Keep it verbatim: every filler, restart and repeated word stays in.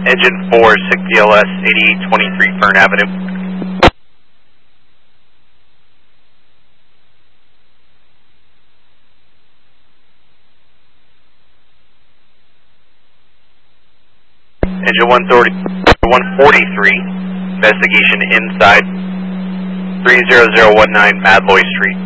Engine four, six D L S, eighty-eight twenty-three Fern Avenue. Engine one thirty, one forty-three, investigation inside, three zero zero one nine Madloy Street.